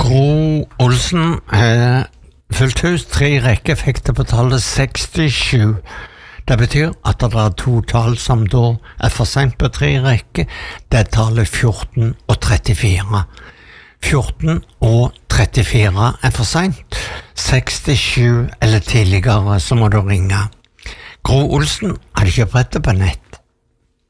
Gro Olsen fullt hus, 3 rekker, fikk det på tallet 67. Det betyr at det er 2 tall som da for sent på 3 rekker. Det er tallet 14 og 34. 14 og 34 for sent. 67 eller tidligere så må du ringe. Gro Olsen hadde ikke brettet på nett.